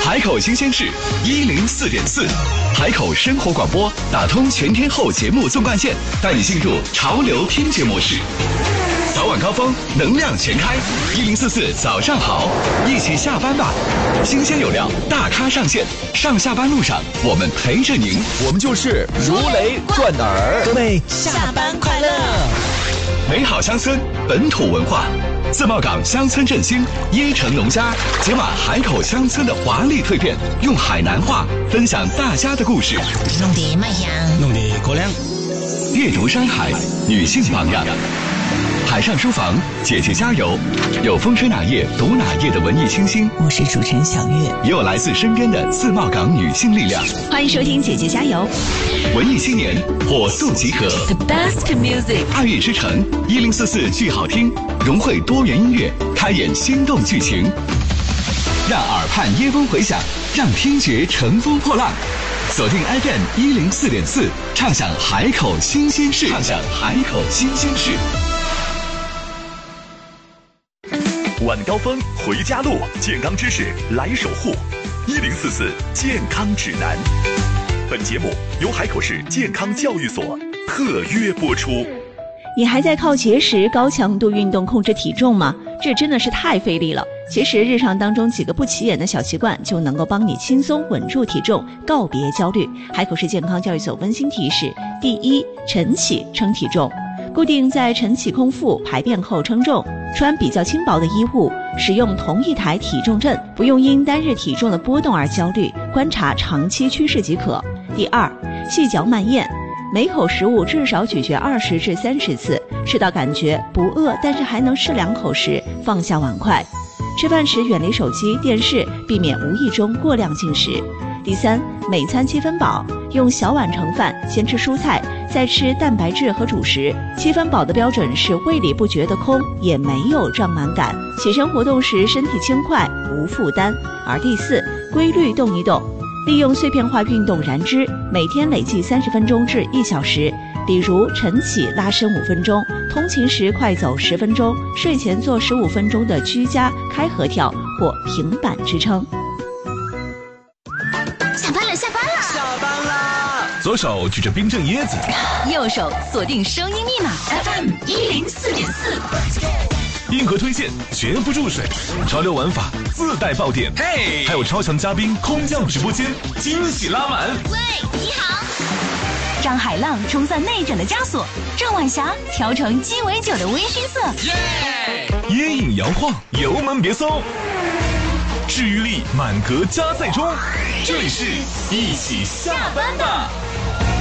海口新鲜事104.4，海口生活广播打通全天候节目纵贯线，带你进入潮流听觉模式。早晚高峰，能量全开，1044早上好，一起下班吧。新鲜有料，大咖上线，上下班路上我们陪着您， 我们就是如雷贯耳。 各位下班快乐！ 美好乡村，本土文化。自贸港乡村振兴，椰城农家解码海口乡村的华丽蜕变，用海南话分享大家的故事。 弄得卖香， 弄得高粱。 阅读山海，女性榜样。海上书房，姐姐加油！有风吹哪页读哪页的文艺清新， 我是主持人小月， 也有来自身边的自贸港女性力量。 欢迎收听姐姐加油！ 文艺青年火速集合 ，The best music， 爱乐之城1044剧好听，融汇多元音乐，开演心动剧情，让耳畔耶风回响，让听觉乘风破浪。锁定 FM 104.4，畅享海口新鲜事，畅享海口新鲜事。晚高峰回家路，健康知识来守护。1044健康指南。本节目由海口市健康教育所特约播出。 你还在靠节食、高强度运动控制体重吗？这真的是太费力了。其实日常当中几个不起眼的小习惯就能够帮你轻松稳住体重，告别焦虑。海口市健康教育所温馨提示：第一，晨起称体重，固定在晨起空腹排便后称重，穿比较轻薄的衣物，使用同一台体重秤，不用因单日体重的波动而焦虑，观察长期趋势即可。第二，细嚼慢咽，每口食物至少咀嚼20至30次，吃到感觉不饿但是还能吃2口时，放下碗筷。吃饭时远离手机、电视，避免无意中过量进食。第三，每餐7分饱，用小碗盛饭，先吃蔬菜，再吃蛋白质和主食。7分饱的标准是胃里不觉得空，也没有胀满感。起身活动时身体轻快无负担。而第四，规律动一动，利用碎片化运动燃脂，每天累计30分钟至1小时。比如晨起拉伸5分钟，通勤时快走10分钟，睡前做15分钟的居家开合跳或平板支撑。 下班了，下班了， 下班啦！ 左手举着冰镇椰子， 右手锁定声音密码 FM 104.4。 硬核推荐绝不注水，潮流玩法自带爆点， 嘿， 还有超强嘉宾空降直播间，惊喜拉满。 喂，你好。张海浪冲散内诊的枷锁，郑晚霞调成鸡尾酒的微醺色， 烟瘾摇晃，油门别松，治愈力满格加载中。这里是一起下班吧。